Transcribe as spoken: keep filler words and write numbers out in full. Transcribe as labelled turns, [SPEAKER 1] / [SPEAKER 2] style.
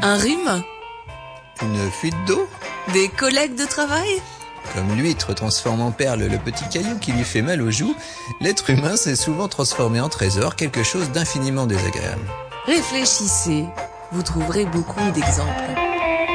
[SPEAKER 1] Un rhume?
[SPEAKER 2] Une fuite d'eau?
[SPEAKER 1] Des collègues de travail?
[SPEAKER 2] Comme l'huître transforme en perle le petit caillou qui lui fait mal aux joues, l'être humain s'est souvent transformé en trésor, quelque chose d'infiniment désagréable.
[SPEAKER 1] Réfléchissez, vous trouverez beaucoup d'exemples.